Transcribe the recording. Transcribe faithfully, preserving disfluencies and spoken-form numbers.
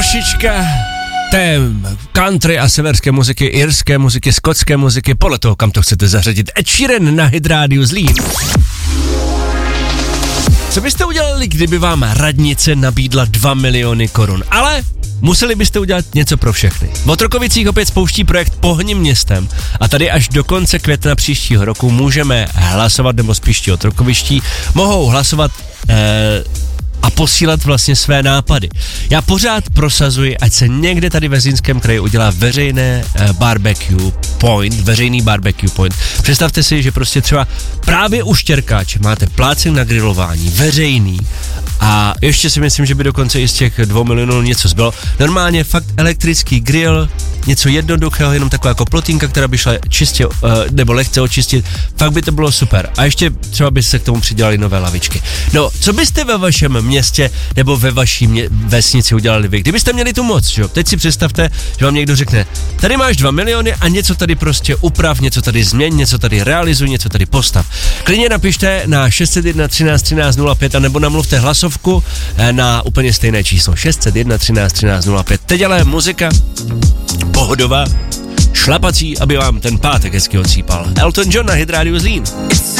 trošička té country a severské muziky, irské muziky, skotské muziky, podle toho, kam to chcete zařadit. Ed Sheeran na Hit Radio Zlín. Co byste udělali, kdyby vám radnice nabídla dva miliony korun? Ale museli byste udělat něco pro všechny. V Otrokovicích opět spouští projekt Pohni městem a tady až do konce května příštího roku můžeme hlasovat, nebo spíš ti otrokoviští mohou hlasovat eh, a posílat vlastně své nápady. Já pořád prosazuji, ať se někde tady ve Zlínském kraji udělá veřejné eh, barbecue point, veřejný barbecue point. Představte si, že prostě třeba právě u Štěrkáče máte plácek na grilování, veřejný, a ještě si myslím, že by dokonce i z těch dvou milionů něco zbylo. Normálně fakt elektrický grill, něco jednoduchého, jenom taková jako plotínka, která by šla čistě, uh, nebo lehce očistit, fakt by to bylo super. A ještě třeba by se k tomu přidělali nové lavičky. No, co byste ve vašem městě nebo ve vaší mě- vesnici udělali vy? Kdybyste měli tu moc, že jo? Teď si představte, že vám někdo řekne, tady máš dva miliony a něco tady prostě uprav, něco tady změň, něco tady realizuj, něco tady postav. Klidně napište na šest set jedna třináct třináct nula pět a nebo namluvte hlasovku na úplně stejné číslo šest set jedna třináct třináct nula pět. Teď ale muzika pohodová, šlapací, aby vám ten pátek hezky odsýpal. Elton John na Hit Radio Zlín.